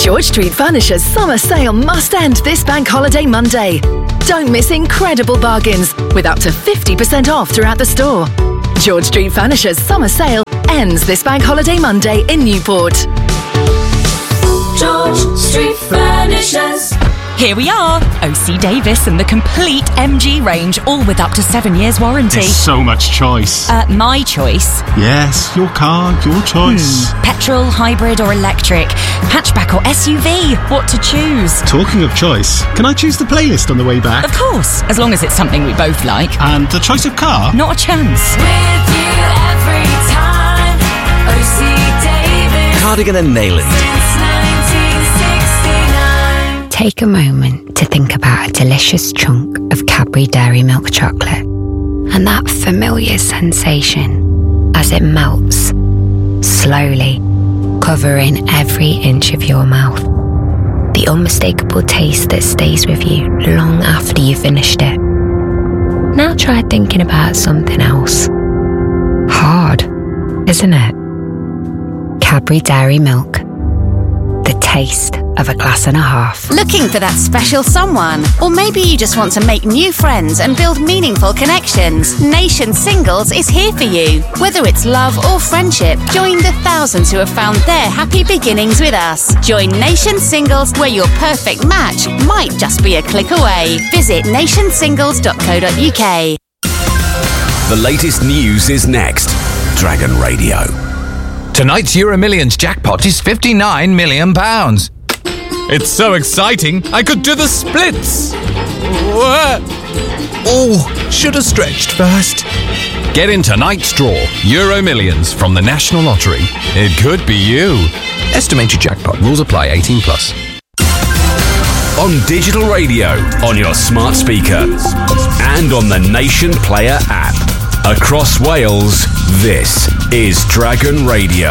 George Street Furniture's summer sale must end this bank holiday Monday. Don't miss incredible bargains with up to 50% off throughout the store. George Street Furniture's summer sale ends this bank holiday Monday in Newport. George Street Furnitures. Here we are, OC Davis and the complete MG range, all with up to 7 years warranty. There's so much choice. My choice. Yes, your car, your choice. Petrol, hybrid or electric, hatchback or SUV, what to choose? Talking of choice, can I choose the playlist on the way back? Of course, as long as it's something we both like. And the choice of car? Not a chance. With you every time, OC Davis. Cardigan and Nayland. Since 1969. Take a moment to think about a delicious chunk of Cadbury Dairy Milk chocolate and that familiar sensation as it melts, slowly, covering every inch of your mouth. The unmistakable taste that stays with you long after you've finished it. Now try thinking about something else. Hard, isn't it? Cadbury Dairy Milk. The taste of a glass and a half. Looking for that special someone? Or maybe you just want to make new friends and build meaningful connections? Nation Singles is here for you. Whether it's love or friendship, join the thousands who have found their happy beginnings with us. Join Nation Singles, where your perfect match might just be a click away. Visit nationsingles.co.uk. The latest news is next. Dragon Radio. Tonight's Euro Millions jackpot is £59 million. It's so exciting, I could do the splits. Oh, should have stretched first. Get in tonight's draw, Euro Millions from the National Lottery. It could be you. Estimated jackpot. Rules apply. 18 plus. On digital radio, on your smart speaker, and on the Nation Player app. Across Wales, this is Dragon Radio.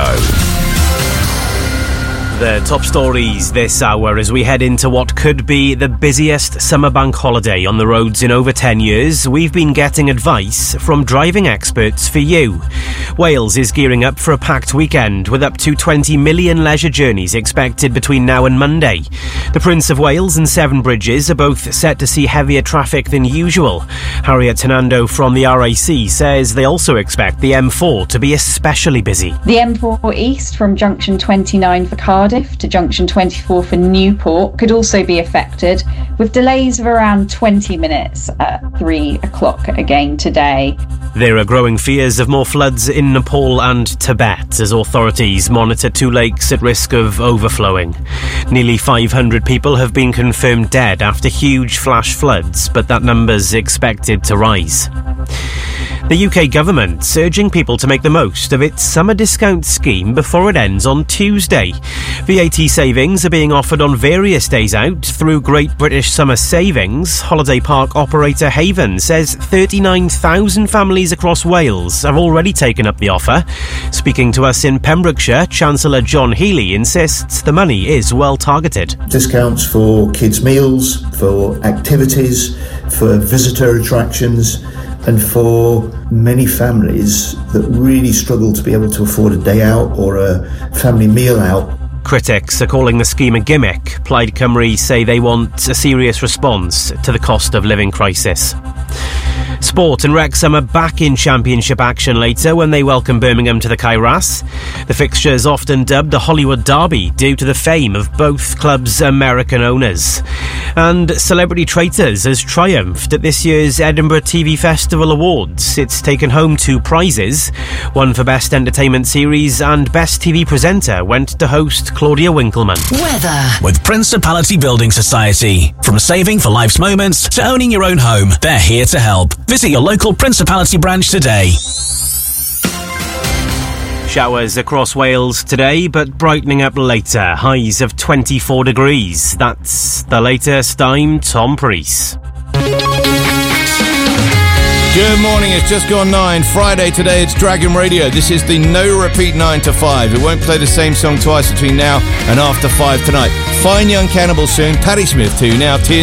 The top stories this hour as we head into what could be the busiest summer bank holiday on the roads in over 10 years. We've been getting advice from driving experts for you. Wales is gearing up for a packed weekend with up to 20 million leisure journeys expected between now and Monday. The Prince of Wales and Severn Bridges are both set to see heavier traffic than usual. Harriet Hernando from the RAC says they also expect the M4 to be especially busy. The M4 East from junction 29 for Cardiff to junction 24 for Newport could also be affected, with delays of around 20 minutes at 3 o'clock again today. There are growing fears of more floods in Nepal and Tibet as authorities monitor two lakes at risk of overflowing. Nearly 500 people have been confirmed dead after huge flash floods, but that number's expected to rise. The UK government's urging people to make the most of its summer discount scheme before it ends on Tuesday. VAT savings are being offered on various days out through Great British Summer Savings. Holiday park operator Haven says 39,000 families across Wales have already taken up the offer. Speaking to us in Pembrokeshire, Chancellor John Healey insists the money is well targeted. Discounts for kids' meals, for activities, for visitor attractions, and for many families that really struggle to be able to afford a day out or a family meal out. Critics are calling the scheme a gimmick. Plaid Cymru say they want a serious response to the cost of living crisis. Sport and Wrexham are back in Championship action later when they welcome Birmingham to the Kairas. The fixture is often dubbed the Hollywood Derby due to the fame of both clubs' American owners. And Celebrity Traitors has triumphed at this year's Edinburgh TV Festival Awards. It's taken home 2 prizes. One for Best Entertainment Series and Best TV Presenter went to host Claudia Winkleman. Weather with Principality Building Society. From saving for life's moments to owning your own home, they're here to help. Visit your local Principality branch today. Showers across Wales today, but brightening up later. Highs of 24 degrees. That's the latest. I'm Tom Preece. Good morning, it's just gone 9. Friday today, it's Dragon Radio. This is the no repeat 9 to 5. It won't play the same song twice between now and after 5 tonight. Fine Young Cannibal soon, Patti Smith too. Now Tears